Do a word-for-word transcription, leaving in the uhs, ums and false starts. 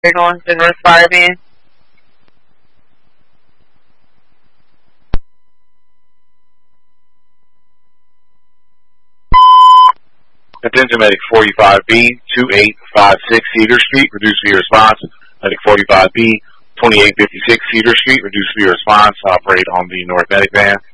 They're going to North Fire Van. Attention Medic forty-five B, twenty-eight fifty-six Cedar Street, reduce via response. Medic forty-five B, twenty-eight fifty-six Cedar Street, reduce via response. Operate on the North Medic Van.